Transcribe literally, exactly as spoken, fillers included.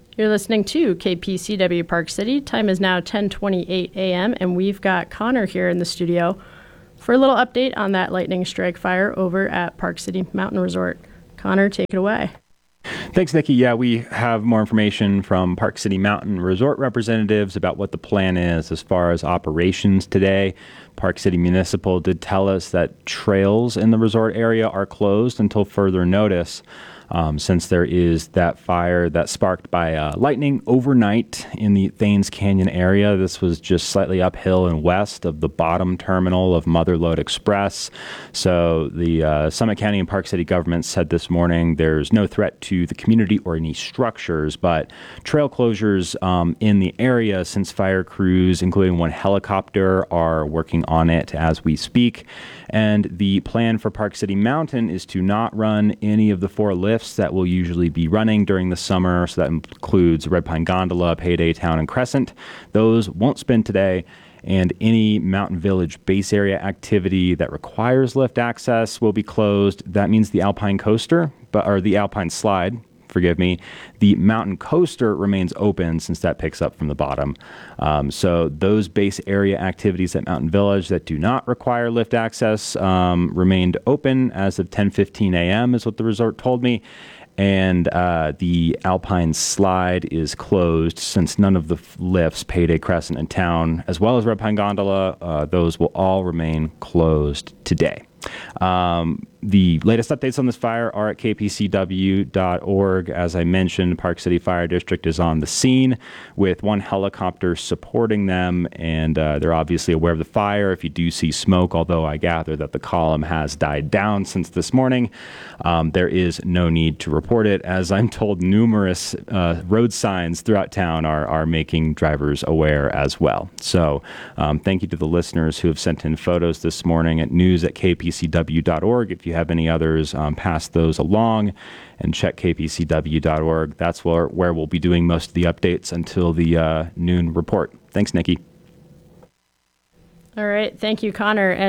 You're listening to K P C W Park City. Time is now ten twenty-eight a.m. and we've got Connor here in the studio for a little update on that lightning strike fire over at Park City Mountain Resort. Connor, take it away. Thanks, Nikki. Yeah, we have more information from Park City Mountain Resort representatives about what the plan is as far as operations today. Park City Municipal did tell us that trails in the resort area are closed until further notice. Um, since there is that fire that sparked by uh, lightning overnight in the Thames Canyon area. This was just slightly uphill and west of the bottom terminal of Motherlode Express. So the uh, Summit County and Park City government said this morning there's no threat to the community or any structures, but trail closures um, in the area since fire crews, including one helicopter, are working on it as we speak. And the plan for Park City Mountain is to not run any of the four lifts that will usually be running during the summer. So that includes Red Pine Gondola, Payday Town, and Crescent. Those won't spin today. And any Mountain Village base area activity that requires lift access will be closed. That means the Alpine Coaster, but or the Alpine Slide, forgive me, the Mountain Coaster remains open since that picks up from the bottom. Um, so those base area activities at Mountain Village that do not require lift access um, remained open as of ten fifteen a.m. is what the resort told me. And uh, the Alpine Slide is closed since none of the lifts, Payday, Crescent, and Town, as well as Red Pine Gondola, uh, those will all remain closed today. Um, the latest updates on this fire are at k p c w dot org. As I mentioned, Park City Fire District is on the scene with one helicopter supporting them, and uh, they're obviously aware of the fire. If you do see smoke, although I gather that the column has died down since this morning, um, there is no need to report it. As I'm told, numerous uh, road signs throughout town are, are making drivers aware as well. So um, thank you to the listeners who have sent in photos this morning at news at k p c w dot org. If you have any others, um, pass those along and check k p c w dot org. That's where, where we'll be doing most of the updates until the uh, noon report. Thanks, Nikki. All right. Thank you, Connor. And